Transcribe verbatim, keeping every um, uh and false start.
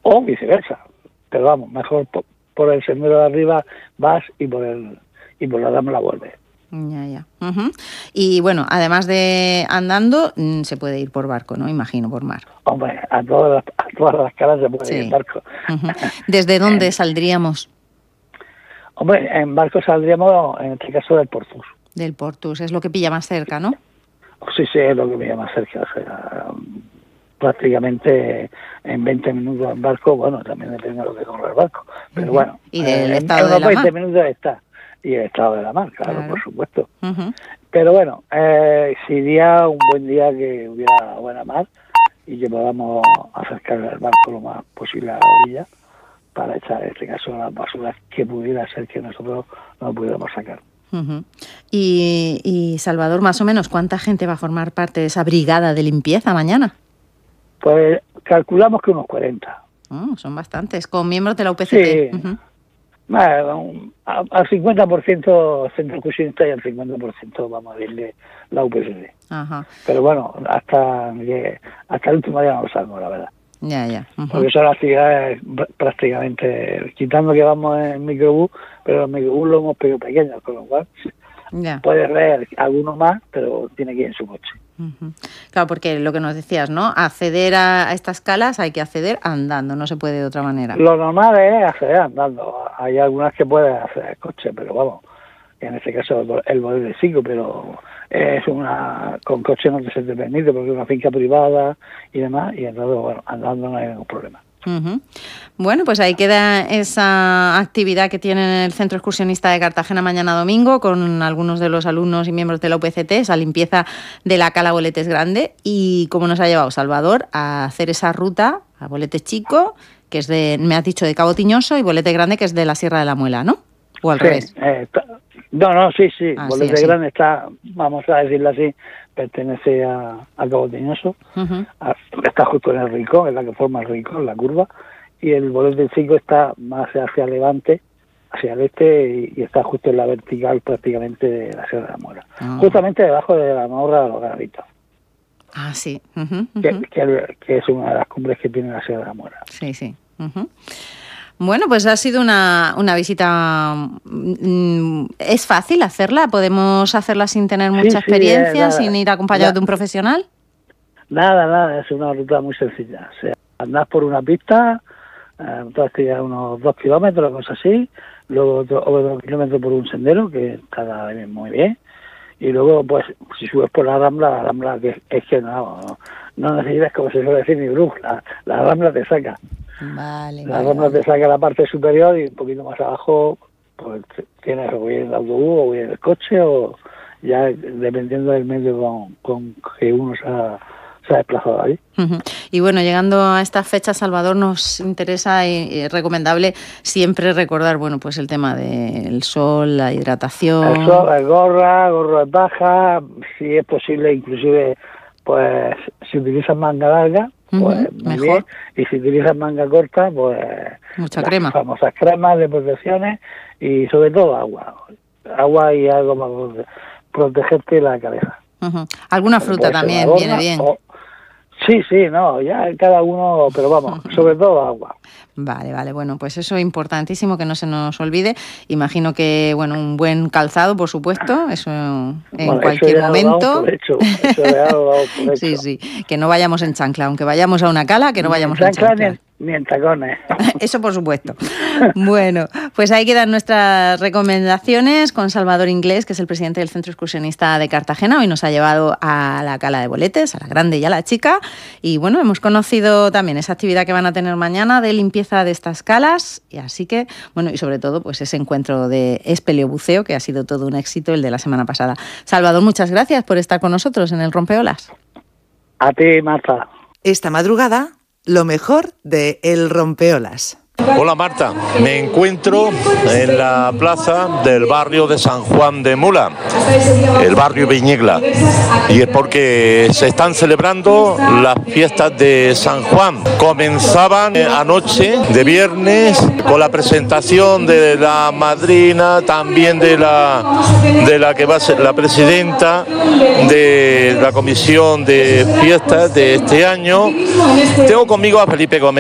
o viceversa. Pero vamos, mejor por, por el sendero de arriba vas y por el y por la Rambla vuelves. Ya, ya. Uh-huh. Y bueno, además de andando, se puede ir por barco, ¿no? Imagino, por mar. Hombre, a todas las, a todas las caras se puede sí. ir en barco. Uh-huh. ¿Desde dónde eh, saldríamos? Hombre, en barco saldríamos, en este caso, del Portus. Del Portus, es lo que pilla más cerca, ¿no? Sí, sí, es lo que pilla más cerca. O sea, prácticamente en veinte minutos en barco, bueno, también depende de lo que corre el barco. Pero uh-huh. bueno, ¿y del eh, estado en de unos la veinte mar? minutos está. Y el estado de la mar, claro, claro. por supuesto. Uh-huh. Pero bueno, eh, sería un buen día que hubiera buena mar y que podamos acercar el barco lo más posible a la orilla para echar, en este caso, las basuras que pudiera ser que nosotros no pudiéramos sacar. Uh-huh. Y, y, Salvador, más o menos, ¿cuánta gente va a formar parte de esa brigada de limpieza mañana? Pues calculamos que unos cuarenta. Oh, son bastantes, con miembros de la U P C T. Sí. Uh-huh. Bueno, al cincuenta por ciento centro excursionista y al cincuenta por ciento vamos a decirle la U P C T. Ajá. Pero bueno, hasta que hasta el último día no lo sabemos, la verdad. Ya, ya. Uh-huh. Porque son actividades prácticamente, quitando que vamos en microbús, pero el microbús lo hemos pedido pequeños, con lo cual ya. puedes ver alguno más, pero tiene que ir en su coche. Uh-huh. Claro, porque lo que nos decías, ¿no? Acceder a, a estas calas hay que acceder andando, no se puede de otra manera. Lo normal es acceder andando. Hay algunas que puedes hacer el coche, pero vamos, en este caso el modelo de cinco, pero es una con coche no se te permite porque es una finca privada y demás, y entonces, bueno, andando no hay ningún problema. Uh-huh. Bueno, pues ahí queda esa actividad que tiene el Centro Excursionista de Cartagena mañana domingo con algunos de los alumnos y miembros de la U P C T, esa limpieza de la cala Boletes Grande y cómo nos ha llevado Salvador a hacer esa ruta a Boletes Chico, que es de, me has dicho, de Cabo Tiñoso, y Boletes Grande, que es de la Sierra de la Muela, ¿no? O al sí, revés. Eh, no, no, sí, sí, ah, Boletes sí, Grande está, vamos a decirlo así, pertenece a, a Cabo Tiñoso, uh-huh. a, está justo en el rincón, es la que forma el rincón, la curva, y el Bolete cinco está más hacia levante, hacia el este, y, y está justo en la vertical prácticamente de la Sierra de la Muela, uh-huh. justamente debajo de la Morra de los Granaditos. Ah, sí. Uh-huh, uh-huh. Que, que, que es una de las cumbres que tiene la Sierra de la Muela. Sí, sí. Uh-huh. Bueno, pues ha sido una, una visita. ¿Es fácil hacerla? ¿Podemos hacerla sin tener mucha sí, experiencia, sí, eh, sin ir acompañado nada, de un profesional? Nada, nada, es una ruta muy sencilla. O sea, andás por una pista, eh, unos dos kilómetros, cosas así, luego otro, otro kilómetro por un sendero, que está muy bien, y luego, pues, si subes por la Rambla, la Rambla que es que no, no, no necesitas, como se suele decir, ni brújula, la, la Rambla te saca. Vale, la vale, Rambla vale. te saca la parte superior y un poquito más abajo pues tienes o bien el autobús o bien el coche o ya dependiendo del medio con, con que uno se ha, se ha desplazado allí. Uh-huh. Y bueno, llegando a esta fecha, Salvador, nos interesa y es recomendable siempre recordar, bueno, pues el tema del sol, la hidratación. El sol, el gorra, gorro de paja, si es posible inclusive pues si utilizas manga larga, pues uh-huh, muy mejor. bien, y si utilizas manga corta, pues mucha las crema. famosas cremas de protecciones y sobre todo agua, agua y algo para protegerte la cabeza. Uh-huh. Alguna fruta también gorra, viene bien. O, sí, sí, no, ya cada uno, pero vamos, sobre todo agua. Vale, vale, bueno, pues eso es importantísimo que no se nos olvide. Imagino que, bueno, un buen calzado, por supuesto, eso en bueno, cualquier eso momento. Hecho, eso hecho. Sí, sí, que no vayamos en chancla, aunque vayamos a una cala, que no vayamos en chancla. En chancla. Ni, ni en tacones. Eso por supuesto. Bueno, pues ahí quedan nuestras recomendaciones con Salvador Inglés, que es el presidente del Centro Excursionista de Cartagena. Hoy nos ha llevado a la cala de Boletes, a la grande y a la chica. Y bueno, hemos conocido también esa actividad que van a tener mañana de limpieza de estas calas. Y así que, bueno, y sobre todo, pues ese encuentro de espeleobuceo, que ha sido todo un éxito el de la semana pasada. Salvador, muchas gracias por estar con nosotros en el Rompeolas. A ti, Marta. Esta madrugada, lo mejor de El Rompeolas. Hola Marta, me encuentro en la plaza del barrio de San Juan de Mula, el barrio Viñegla, y es porque se están celebrando las fiestas de San Juan. Comenzaban anoche de viernes con la presentación de la madrina, también de la, de la que va a ser la presidenta de la comisión de fiestas de este año. Tengo conmigo a Felipe Gómez.